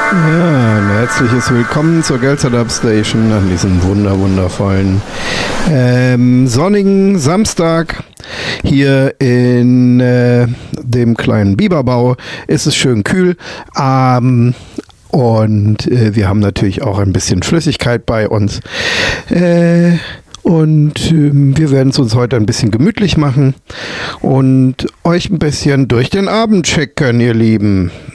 Ja, ein herzliches Willkommen zur Gelterdub Station an diesem wundervollen sonnigen Samstag. Hier in dem kleinen Biberbau ist es schön kühl. Und wir haben natürlich auch ein bisschen Flüssigkeit bei uns. Wir werden es uns heute ein bisschen gemütlich machen und euch ein bisschen durch den Abend schicken, ihr Lieben.